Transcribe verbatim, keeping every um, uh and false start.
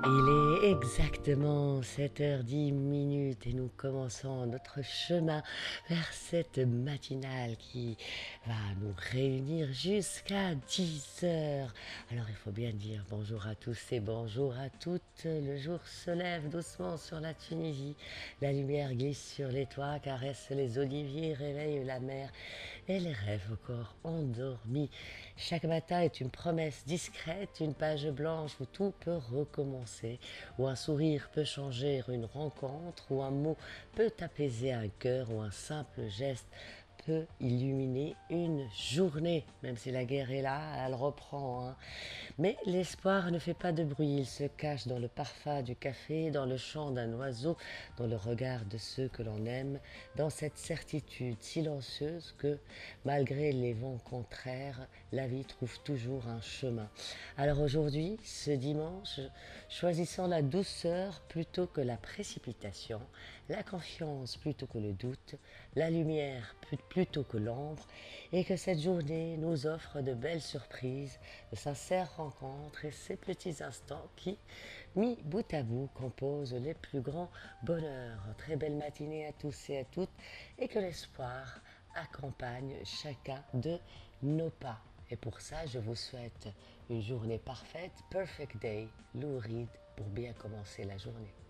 Il est exactement sept heures dix minutes et nous commençons notre chemin vers cette matinale qui va nous réunir jusqu'à dix heures. Alors il faut bien dire bonjour à tous et bonjour à toutes. Le jour se lève doucement sur la Tunisie. La lumière glisse sur les toits, caresse les oliviers, réveille la mer et les rêves encore endormis. Chaque matin est une promesse discrète, une page blanche où tout peut recommencer, où un sourire peut changer une rencontre, où un mot peut apaiser un cœur, où un simple geste peut illuminer une journée. Même si la guerre est là, elle reprend, hein. Mais l'espoir ne fait pas de bruit, il se cache dans le parfum du café, dans le chant d'un oiseau, dans le regard de ceux que l'on aime, dans cette certitude silencieuse que, malgré les vents contraires, la vie trouve toujours un chemin. Alors aujourd'hui, ce dimanche, choisissons la douceur plutôt que la précipitation, la confiance plutôt que le doute, la lumière plutôt que l'ombre, et que cette journée nous offre de belles surprises, de sincères rencontres et ces petits instants qui, mis bout à bout, composent les plus grands bonheurs. Très belle matinée à tous et à toutes, et que l'espoir accompagne chacun de nos pas. Et pour ça, je vous souhaite une journée parfaite, perfect day, Lou Reed, pour bien commencer la journée.